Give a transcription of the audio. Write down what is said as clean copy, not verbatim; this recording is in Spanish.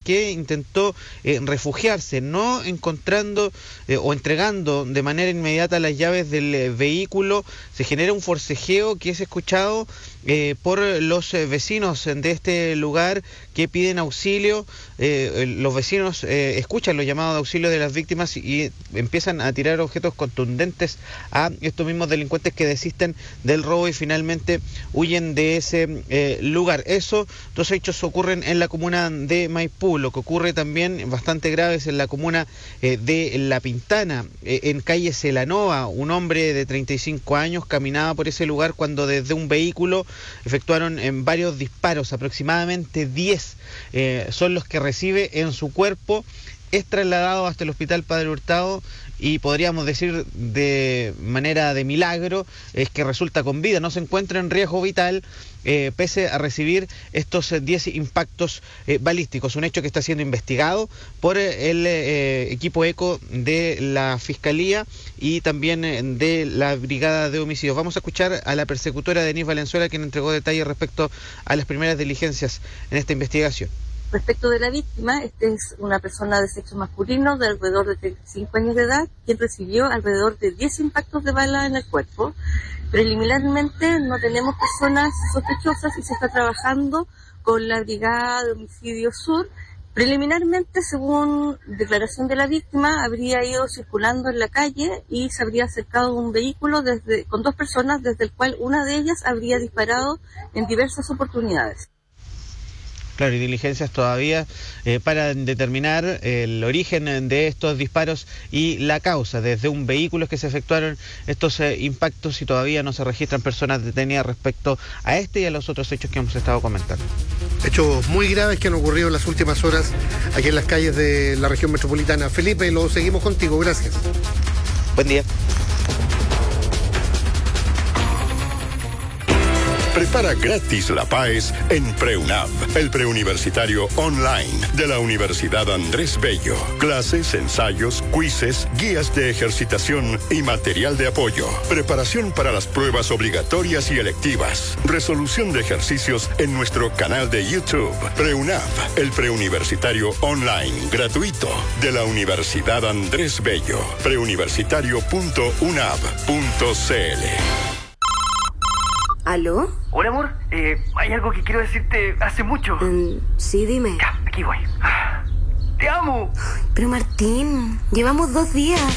que intentó refugiarse, no encontrando o entregando de manera inmediata las llaves del vehículo. Se genera un forcejeo que es escuchado por los vecinos de este lugar que piden auxilio. Los vecinos escuchan los llamados de auxilio de las víctimas y empiezan a tirar objetos contundentes a estos mismos delincuentes que desisten del robo y finalmente huyen de ese lugar. Dos hechos ocurren en la comuna de Maipú. Lo que ocurre también bastante grave es en la comuna de La Pintana, en calle Celanova. Un hombre de 35 años caminaba por ese lugar cuando desde un vehículo efectuaron varios disparos, aproximadamente 10 son los que recibe en su cuerpo. Es trasladado hasta el hospital Padre Hurtado y podríamos decir de manera de milagro es que resulta con vida, no se encuentra en riesgo vital pese a recibir estos 10 impactos balísticos, un hecho que está siendo investigado por el equipo ECO de la Fiscalía y también de la Brigada de Homicidios. Vamos a escuchar a la persecutora Denise Valenzuela, quien entregó detalles respecto a las primeras diligencias en esta investigación. Respecto de la víctima, es una persona de sexo masculino de alrededor de 35 años de edad, quien recibió alrededor de 10 impactos de bala en el cuerpo. Preliminarmente no tenemos personas sospechosas y se está trabajando con la Brigada de Homicidio Sur. Preliminarmente, según declaración de la víctima, habría ido circulando en la calle y se habría acercado a un vehículo con dos personas, desde el cual una de ellas habría disparado en diversas oportunidades. Claro, y diligencias todavía para determinar el origen de estos disparos y la causa. Desde un vehículo es que se efectuaron estos impactos y todavía no se registran personas detenidas respecto a este y a los otros hechos que hemos estado comentando. Hechos muy graves que han ocurrido en las últimas horas aquí en las calles de la región metropolitana. Felipe, lo seguimos contigo, gracias. Buen día. Prepara gratis la PAES en PreUNAV, el preuniversitario online de la Universidad Andrés Bello. Clases, ensayos, quizzes, guías de ejercitación y material de apoyo. Preparación para las pruebas obligatorias y electivas. Resolución de ejercicios en nuestro canal de YouTube. PreUNAV, el preuniversitario online gratuito de la Universidad Andrés Bello. preuniversitario.unav.cl. ¿Aló? Hola, amor. Hay algo que quiero decirte hace mucho. Sí, dime. Ya, aquí voy. ¡Te amo! Pero Martín, llevamos 2 días.